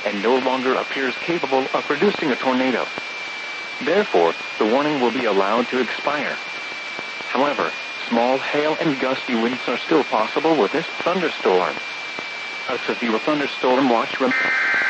and no longer appears capable of producing a tornado. Therefore, the warning will be allowed to expire. However, small hail and gusty winds are still possible with this thunderstorm. A severe thunderstorm watch